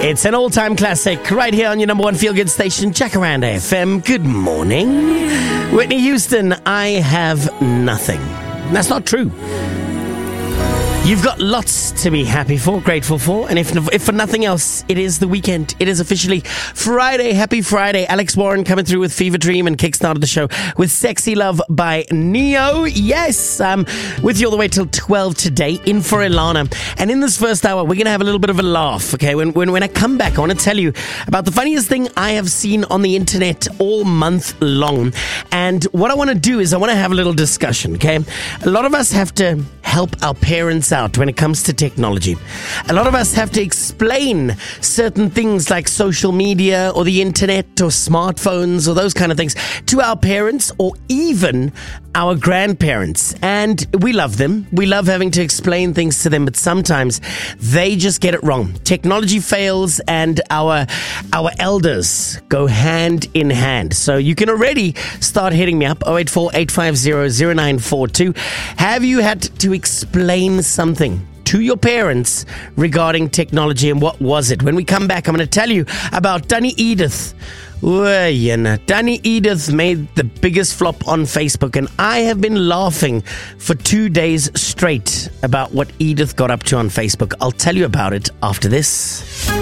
It's an all-time classic right here on your number one feel-good station, Jacaranda FM. Good morning. Whitney Houston, I have nothing. That's not true. You've got lots to be happy for, grateful for, and if for nothing else, it is the weekend. It is officially Friday. Happy Friday. Alex Warren coming through with Fever Dream and kickstarted the show with Sexy Love by Neo. Yes, with you all the way till 12 today, in for Ilana. And in this first hour, we're going to have a little bit of a laugh, okay? When I come back, I want to tell you about the funniest thing I have seen on the internet all month long. And what I want to do is I want to have a little discussion, okay? A lot of us have to help our parents out when it comes to technology. A lot of us have to explain certain things like social media or the internet or smartphones or those kind of things to our parents or even our grandparents. And we love them. We love having to explain things to them, but sometimes they just get it wrong. Technology fails and our elders go hand in hand. So you can already start hitting me up, 084-850-0942. Have you had to explain something to your parents regarding technology, and what was it? When we come back, I'm going to tell you about Danny Edith. Danny Edith made the biggest flop on Facebook, and I have been laughing for 2 days straight about what Edith got up to on Facebook. I'll tell you about it after this.